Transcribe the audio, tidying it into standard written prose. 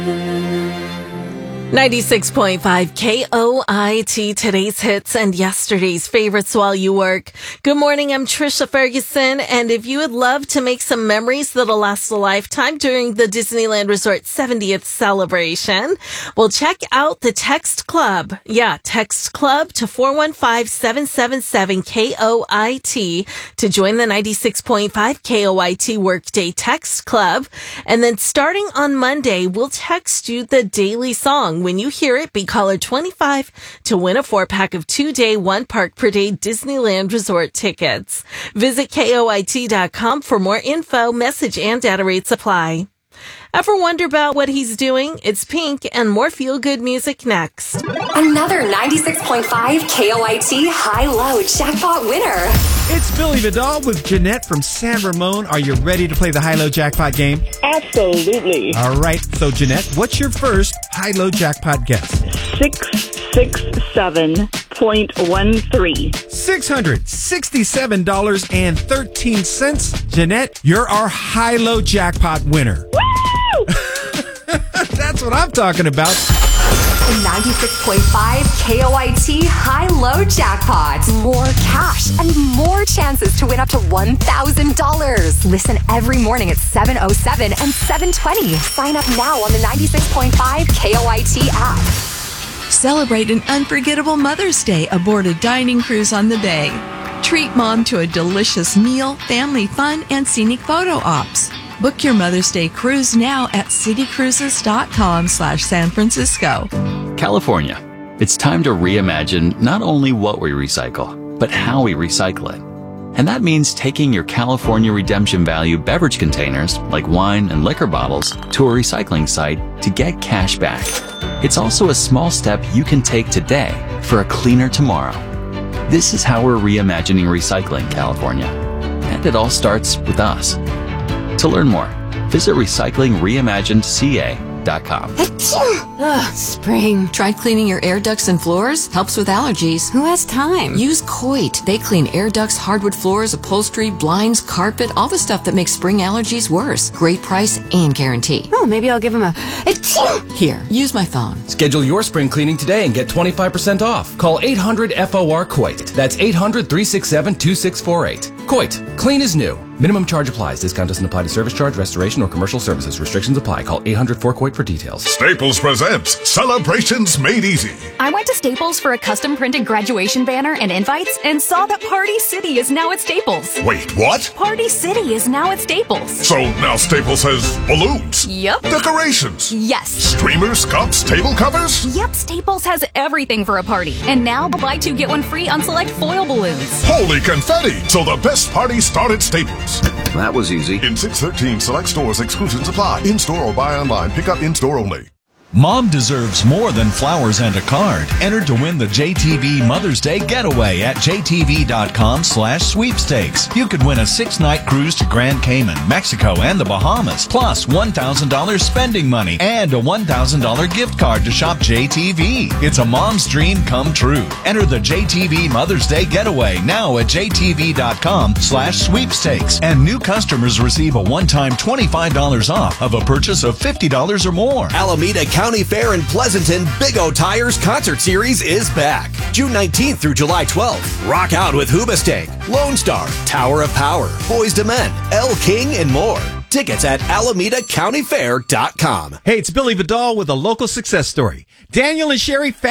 96.5 KOIT, today's hits and yesterday's favorites while you work. Good morning, I'm Trisha Ferguson, and if you would love to make some memories that'll last a lifetime during the Disneyland Resort 70th celebration, well, check out the Text Club. Yeah, Text Club to 415-777-KOIT to join the 96.5 KOIT Workday Text Club. And then starting on Monday, we'll text you the daily song. When you hear it, be caller 25 to win a 4-pack of 2-day, 1-park-per-day Disneyland Resort tickets. Visit KOIT.com for more info, message, and data rates apply. Ever wonder about what he's doing? It's Pink and more feel-good music next. Another 96.5 KOIT high-low jackpot winner. It's Billy Vidal with Jeanette from San Ramon. Are you ready to play the high-low jackpot game? Absolutely. All right. So, Jeanette, what's your first high-low jackpot guess? 667.13. $667.13. Jeanette, you're our high-low jackpot winner. Woo! That's what I'm talking about. 96.5 KOIT high-low jackpot. More cash and more chances to win up to $1,000. Listen every morning at 7:07 and 7:20. Sign up now on the 96.5 KOIT app. Celebrate an unforgettable Mother's Day aboard a dining cruise on the bay. Treat mom to a delicious meal, family fun, and scenic photo ops. Book your Mother's Day cruise now at citycruises.com/San Francisco. California. It's time to reimagine not only what we recycle, but how we recycle it. And that means taking your California Redemption Value beverage containers, like wine and liquor bottles, to a recycling site to get cash back. It's also a small step you can take today for a cleaner tomorrow. This is how we're reimagining recycling, California. And it all starts with us. To learn more, visit recyclingreimaginedca.com. Spring. Tried cleaning your air ducts and floors? Helps with allergies. Who has time? Use Coit. They clean air ducts, hardwood floors, upholstery, blinds, carpet, all the stuff that makes spring allergies worse. Great price and guarantee. Oh, maybe I'll give him a... Here, use my phone. Schedule your spring cleaning today and get 25% off. Call 800-FOR-COIT. That's 800-367-2648. Coit. Clean is new. Minimum charge applies. Discount doesn't apply to service charge, restoration, or commercial services. Restrictions apply. Call 800-4COIT for details. Staples presents Celebrations Made Easy. I went to Staples for a custom printed graduation banner and invites and saw that Party City is now at Staples. Wait, what? Party City is now at Staples. So now Staples has balloons? Yep. Decorations? Yes. Streamers, cups, table covers? Yep, Staples has everything for a party. And now buy 2 get 1 free on select foil balloons. Holy confetti! So the best parties start at Staples. That was easy. In 613 select stores, exclusions apply. In-store or buy online. Pick up in-store only. Mom deserves more than flowers and a card. Enter to win the JTV Mother's Day Getaway at jtv.com/sweepstakes. You could win a 6-night cruise to Grand Cayman, Mexico, and the Bahamas, plus $1,000 spending money and a $1,000 gift card to shop JTV. It's a mom's dream come true. Enter the JTV Mother's Day Getaway now at jtv.com/sweepstakes. And new customers receive a one-time $25 off of a purchase of $50 or more. Alameda County Fair in Pleasanton, Big O Tires Concert Series is back. June 19th through July 12th. Rock out with Hoobastank, Lone Star, Tower of Power, Boyz II Men, El King, and more. Tickets at AlamedaCountyFair.com. Hey, it's Billy Vidal with a local success story. Daniel and Sherry